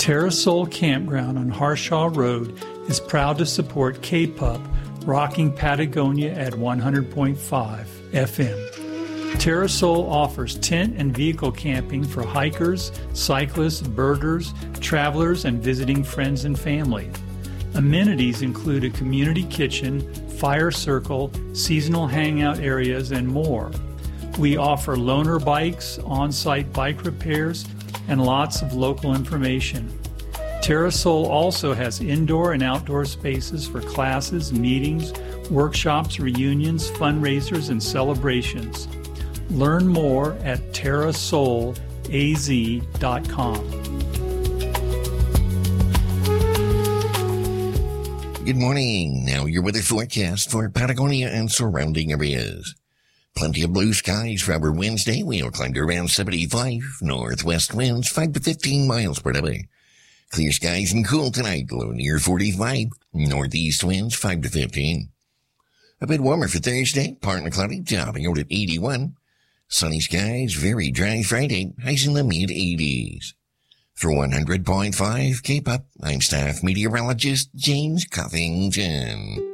Terrasol Campground on Harshaw Road is proud to support K-Pup, rocking Patagonia at 100.5 FM. Terrasol offers tent and vehicle camping for hikers, cyclists, birders, travelers, and visiting friends and family. Amenities include a community kitchen, fire circle, seasonal hangout areas, and more. We offer loaner bikes, on-site bike repairs, and lots of local information. Terrasol also has indoor and outdoor spaces for classes, meetings, workshops, reunions, fundraisers, and celebrations. Learn more at terrasolaz.com. Good morning. Now your weather forecast for Patagonia and surrounding areas. Plenty of blue skies for our Wednesday. We'll climb to around 75. Northwest winds 5 to 15 miles per hour. Clear skies and cool tonight, low near 45. Northeast winds 5 to 15. A bit warmer for Thursday, partly cloudy, topping out at 81. Sunny skies, very dry Friday, highs in the mid-80s. For 100.5 K-Pop, I'm staff meteorologist James Covington.